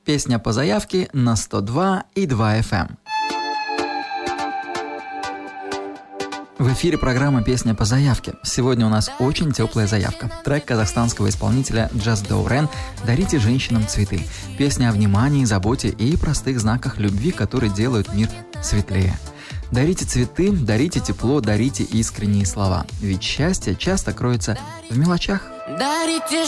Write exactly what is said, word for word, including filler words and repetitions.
Песня по заявке на сто два и два эф эм. В эфире программа «Песня по заявке». Сегодня у нас очень теплая заявка. Трек казахстанского исполнителя Джаз Доурен «Дарите женщинам цветы». Песня о внимании, заботе и простых знаках любви, которые делают мир светлее. Дарите цветы, дарите тепло, дарите искренние слова. Ведь счастье часто кроется в мелочах. Дарите